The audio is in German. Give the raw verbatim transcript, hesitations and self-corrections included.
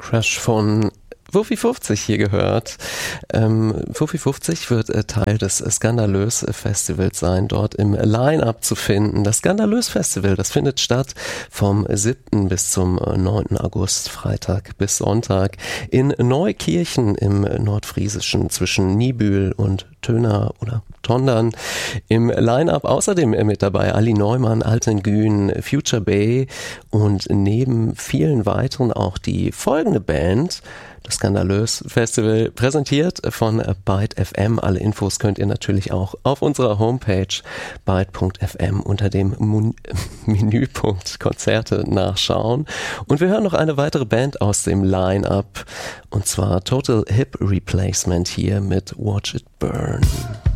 Crash von Fuffi fünfzig hier gehört. Ähm, Fuffi fünfzig wird äh, Teil des Skandalös Festivals sein, dort im Line-Up zu finden. Das Skandalös Festival, das findet statt vom siebten bis zum neunten August, Freitag bis Sonntag, in Neukirchen im Nordfriesischen zwischen Niebüll und Töna oder Tondern. Im Line-Up außerdem mit dabei Ali Neumann, Alten Gün, Future Bay und neben vielen weiteren auch die folgende Band, das Skandalös Festival, präsentiert von Byte F M. Alle Infos könnt ihr natürlich auch auf unserer Homepage byte punkt f m unter dem Mun- Menüpunkt Konzerte nachschauen. Und wir hören noch eine weitere Band aus dem Line-Up, und zwar Total Hip Replacement hier mit Watch It Burn.